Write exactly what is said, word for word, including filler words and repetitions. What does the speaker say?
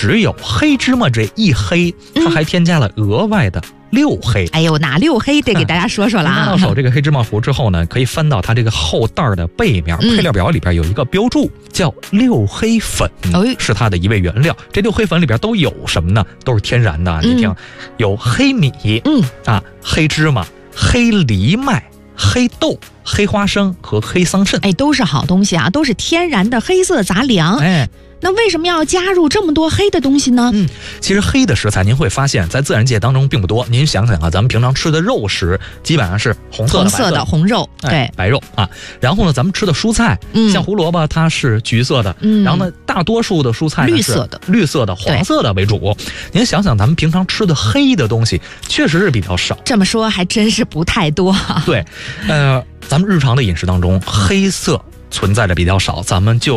只有黑芝麻这一黑，它还添加了额外的六黑。 哎呦，哪六黑得给大家说说了啊！ 拿到手这个黑芝麻糊之后呢，可以翻到它这个后袋的背面，配料表里边有一个标注，叫六黑粉， 哎、 是它的一味原料。这六黑粉里边都有什么呢？都是天然的。你听，有黑米， 嗯啊，黑芝麻、黑藜麦、黑豆、黑花生和黑桑葚。 哎，都是好东西啊，都是天然的黑色杂粮。 哎。 那为什么要加入这么多黑的东西呢？ 嗯，其实黑的食材您会发现在自然界当中并不多。您想想啊，咱们平常吃的肉食基本上是红色的、 红色的红肉， 对、 哎， 白肉啊。然后呢，咱们吃的蔬菜， 嗯、 像胡萝卜它是橘色的， 嗯、 然后呢，大多数的蔬菜绿色的、 绿色的、黄色的为主。您想想，咱们平常吃的黑的东西确实是比较少。 这么说还真是不太多、啊。 对，呃，咱们日常的饮食当中黑色存在的比较少，咱们就